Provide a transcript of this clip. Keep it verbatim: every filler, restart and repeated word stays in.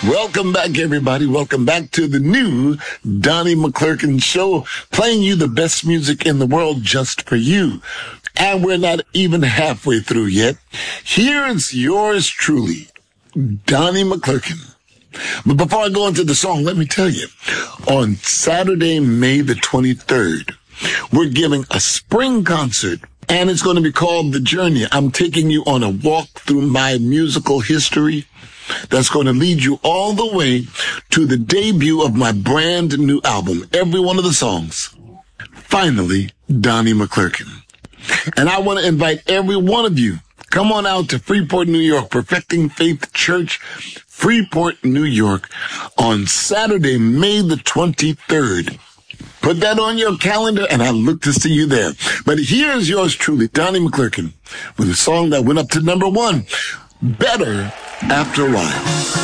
Welcome back, everybody. Welcome back to the new Donnie McClurkin Show, playing you the best music in the world just for you. And we're not even halfway through yet. Here's yours truly, Donnie McClurkin. But before I go into the song, let me tell you, on Saturday, May the twenty-third, we're giving a spring concert, and it's going to be called The Journey. I'm taking you on a walk through my musical history that's going to lead you all the way to the debut of my brand new album. Every one of the songs, finally, Donnie McClurkin. And I want to invite every one of you, come on out to Freeport, New York, Perfecting Faith Church, Freeport, New York, on Saturday, May the twenty-third. Put that on your calendar, and I look to see you there. But here's yours truly, Donnie McClurkin, with a song that went up to number one, Better After a While.